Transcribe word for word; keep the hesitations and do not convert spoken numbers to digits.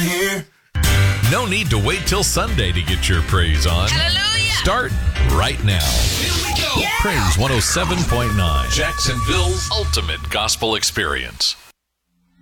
here. No need to wait till Sunday to get your praise on. Hallelujah. Start right now. Here we go. Praise one oh seven point nine, Jacksonville's ultimate gospel experience.